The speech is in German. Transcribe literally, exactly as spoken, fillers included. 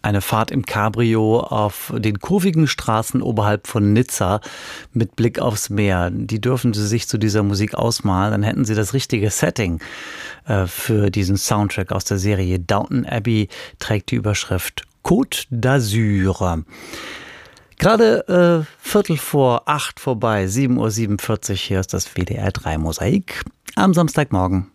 Eine Fahrt im Cabrio auf den kurvigen Straßen oberhalb von Nizza mit Blick aufs Meer. Die dürfen Sie sich zu dieser Musik ausmalen. Dann hätten Sie das richtige Setting äh, für diesen Soundtrack aus der Serie. Downton Abbey trägt die Überschrift Côte d'Azur. Gerade äh, Viertel vor acht vorbei, sieben Uhr siebenundvierzig. Hier ist das W D R drei Mosaik am Samstagmorgen.